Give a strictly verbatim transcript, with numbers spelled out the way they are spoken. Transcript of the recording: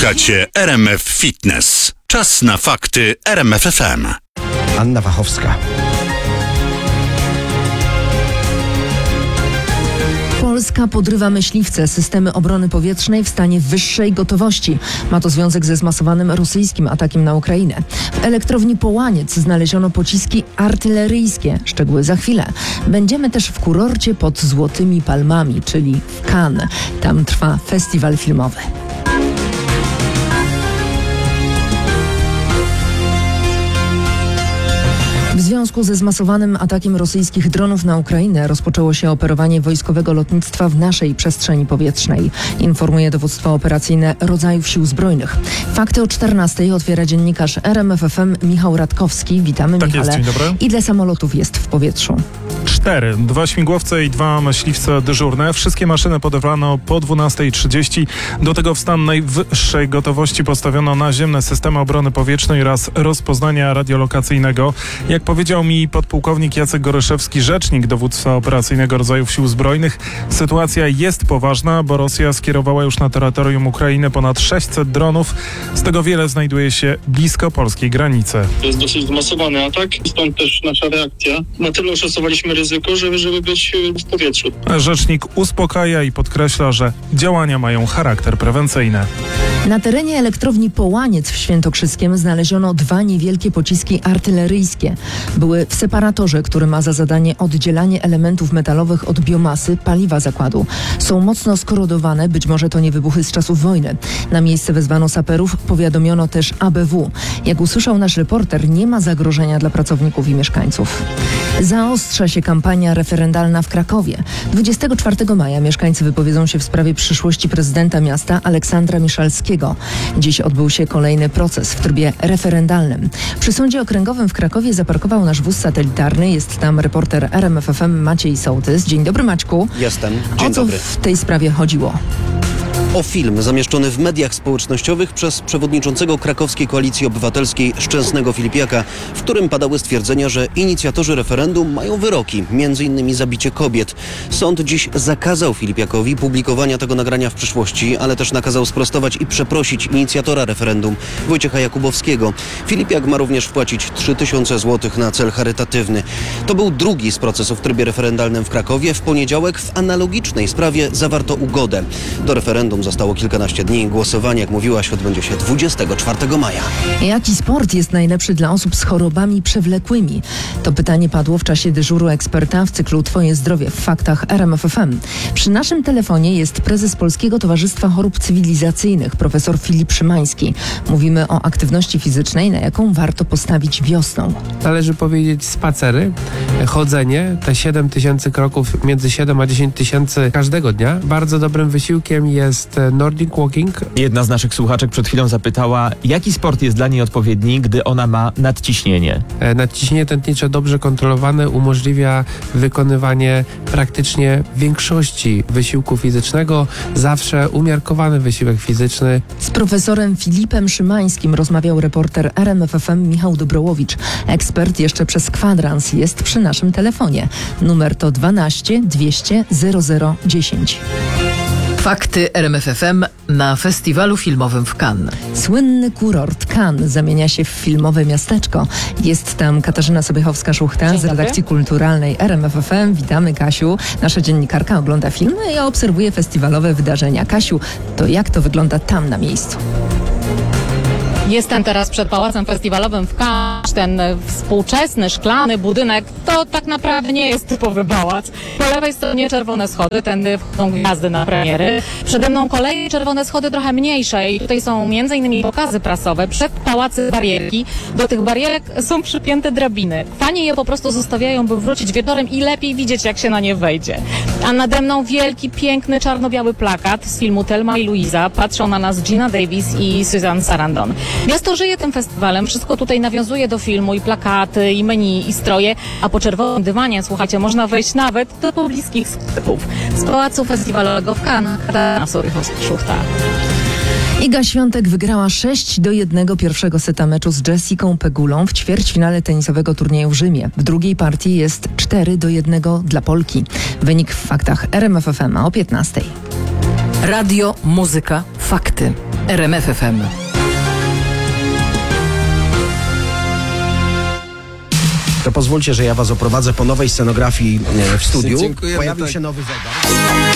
Słuchacie R M F Fitness. Czas na fakty R M F F M. Anna Wachowska. Polska podrywa myśliwce, systemy obrony powietrznej w stanie wyższej gotowości. Ma to związek ze zmasowanym rosyjskim atakiem na Ukrainę. W elektrowni Połaniec znaleziono pociski artyleryjskie. Szczegóły za chwilę. Będziemy też w kurorcie pod Złotymi Palmami, czyli w Cannes. Tam trwa festiwal filmowy. W związku ze zmasowanym atakiem rosyjskich dronów na Ukrainę rozpoczęło się operowanie wojskowego lotnictwa w naszej przestrzeni powietrznej, informuje dowództwo operacyjne rodzajów sił zbrojnych. Fakty o czternastej otwiera dziennikarz R M F F M Michał Radkowski. Witamy, tak Michale. Jest, dzień dobry. Ile samolotów jest w powietrzu? Cztery. Dwa śmigłowce i dwa myśliwce dyżurne. Wszystkie maszyny podawano po dwunastej trzydzieści. Do tego w stan najwyższej gotowości postawiono naziemne systemy obrony powietrznej oraz rozpoznania radiolokacyjnego. Jak powiedział mi podpułkownik Jacek Goryszewski, rzecznik dowództwa operacyjnego rodzajów sił zbrojnych, sytuacja jest poważna, bo Rosja skierowała już na terytorium Ukrainy ponad sześćset dronów. Z tego wiele znajduje się blisko polskiej granicy. To jest dosyć zmasowany atak, stąd też nasza reakcja. Na tyle oszacowaliśmy ryzyko, żeby, żeby być w powietrzu. Rzecznik uspokaja i podkreśla, że działania mają charakter prewencyjny. Na terenie elektrowni Połaniec w Świętokrzyskiem znaleziono dwa niewielkie pociski artyleryjskie. Były w separatorze, który ma za zadanie oddzielanie elementów metalowych od biomasy paliwa zakładu. Są mocno skorodowane, być może to nie wybuchy z czasów wojny. Na miejsce wezwano saperów, powiadomiono też A B W. Jak usłyszał nasz reporter, nie ma zagrożenia dla pracowników i mieszkańców. Zaostrza się kampania referendalna w Krakowie. dwudziestego czwartego maja mieszkańcy wypowiedzą się w sprawie przyszłości prezydenta miasta Aleksandra Miszalskiego. Dziś odbył się kolejny proces w trybie referendalnym. Przy Sądzie Okręgowym w Krakowie zaparkował nasz wóz satelitarny. Jest tam reporter R M F F M Maciej Sołtys. Dzień dobry, Maćku. Jestem. Dzień o co dobry. w tej sprawie chodziło? O film zamieszczony w mediach społecznościowych przez przewodniczącego Krakowskiej Koalicji Obywatelskiej Szczęsnego Filipiaka, w którym padały stwierdzenia, że inicjatorzy referendum mają wyroki, między innymi zabicie kobiet. Sąd dziś zakazał Filipiakowi publikowania tego nagrania w przyszłości, ale też nakazał sprostować i przeprosić inicjatora referendum, Wojciecha Jakubowskiego. Filipiak ma również wpłacić trzy tysiące złotych na cel charytatywny. To był drugi z procesów w trybie referendalnym w Krakowie. W poniedziałek w analogicznej sprawie zawarto ugodę. Do referendum zostało kilkanaście dni. Głosowanie, jak mówiłaś, odbędzie się dwudziestego czwartego maja. Jaki sport jest najlepszy dla osób z chorobami przewlekłymi? To pytanie padło w czasie dyżuru eksperta w cyklu Twoje zdrowie w faktach R M F F M. Przy naszym telefonie jest prezes Polskiego Towarzystwa Chorób Cywilizacyjnych, profesor Filip Szymański. Mówimy o aktywności fizycznej, na jaką warto postawić wiosną. Należy powiedzieć spacery, chodzenie, te siedem tysięcy kroków, między siedem a dziesięć tysięcy każdego dnia. Bardzo dobrym wysiłkiem jest Nordic Walking. Jedna z naszych słuchaczek przed chwilą zapytała, jaki sport jest dla niej odpowiedni, gdy ona ma nadciśnienie. Nadciśnienie tętnicze dobrze kontrolowane umożliwia wykonywanie praktycznie większości wysiłku fizycznego. Zawsze umiarkowany wysiłek fizyczny. Z profesorem Filipem Szymańskim rozmawiał reporter R M F F M Michał Dobrołowicz. Ekspert jeszcze przez kwadrans jest przy naszym telefonie. Numer to dwanaście dwieście zero zero dziesięć. Fakty R M F F M na festiwalu filmowym w Cannes. Słynny kurort Cannes zamienia się w filmowe miasteczko. Jest tam Katarzyna Sobiechowska-Szuchta z redakcji kulturalnej R M F F M. Witamy, Kasiu. Nasza dziennikarka ogląda filmy i obserwuje festiwalowe wydarzenia. Kasiu, to jak to wygląda tam na miejscu? Jestem teraz przed Pałacem Festiwalowym w Cannes. Ten współczesny, szklany budynek to tak naprawdę nie jest typowy pałac. Po lewej stronie czerwone schody, tędy wchodzą gwiazdy na premiery. Przede mną kolejne czerwone schody trochę mniejsze i tutaj są między innymi pokazy prasowe. Przed pałacem barierki. Do tych barierek są przypięte drabiny. Fani je po prostu zostawiają, by wrócić wieczorem i lepiej widzieć, jak się na nie wejdzie. A nade mną wielki, piękny, czarno-biały plakat z filmu Thelma i Louisa. Patrzą na nas Geena Davis i Susan Sarandon. Miasto żyje tym festiwalem, wszystko tutaj nawiązuje do filmu, i plakaty, i menu, i stroje, a po czerwonym dywanie, słuchajcie, można wejść nawet do pobliskich sklepów. Z Pałacu Festiwalowego w Cannes, Katarzyna Sobiechowska-Szuchta. Iga Świątek wygrała sześć do jednego pierwszego seta meczu z Jessicą Pegulą w ćwierćfinale tenisowego turnieju w Rzymie. W drugiej partii jest cztery do jednego dla Polki. Wynik w faktach R M F F M o piętnastej. Radio, muzyka, fakty. R M F F M. To pozwólcie, że ja was oprowadzę po nowej scenografii e, w studiu. Dziękujemy, Pojawił tak. się nowy zegar.